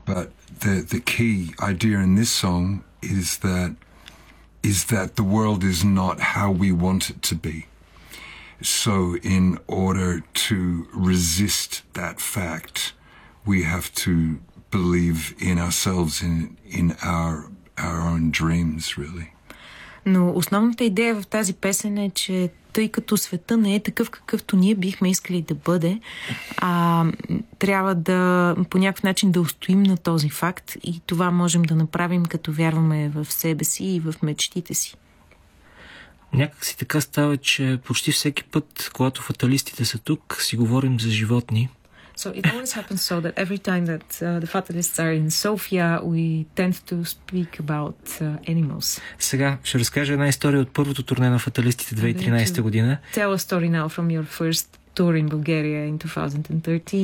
But the key idea in this song is that the world is not how we want it to be. So in order to resist that fact, we have to believe in ourselves, in our own dreams, really. Но основната идея в тази песен е, че тъй като света не е такъв, какъвто ние бихме искали да бъде, трябва да по някакъв начин да устоим на този факт и това можем да направим, като вярваме в себе си и в мечтите си. Някак си така става, че почти всеки път, когато фаталистите са тук, си говорим за животни. So it always happens so that every time that the fatalists are in Sofia, we tend to speak about animals. Сега ще разкажа една история от първото турне на фаталистите 2013 година. Tell a story now from your first tour in Bulgaria in 2013.